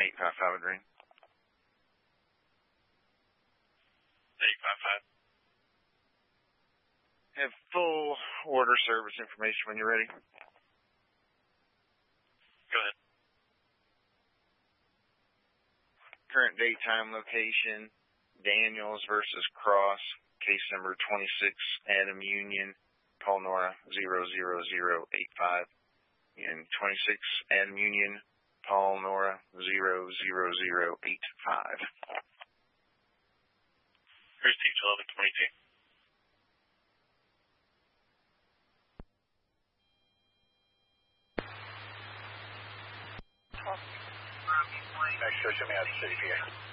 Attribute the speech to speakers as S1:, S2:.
S1: 855 would ring.
S2: 855.
S1: Have full order service information when you're ready.
S2: Go ahead.
S1: Current date, time, location, Daniels versus Cross, case number 26, Adam Union, Paul Nora 00085. And 26, Adam Union, Paul Nora 00085.
S2: Here's Teach 1122.
S3: Next, show me out of the city here.